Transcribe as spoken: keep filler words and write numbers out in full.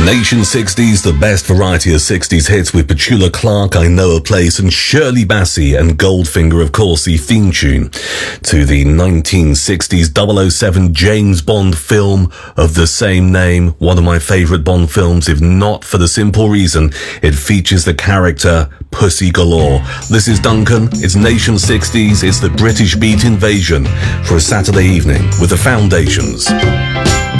Nation sixties, the best variety of sixties hits with Petula Clark, I Know a Place, and Shirley Bassey, and Goldfinger, of course, the theme tune to the nineteen sixties double oh seven James Bond film of the same name. One of my favourite Bond films, if not for the simple reason it features the character Pussy Galore. This is Duncan, it's Nation sixties, it's the British Beat Invasion for a Saturday evening with the Foundations.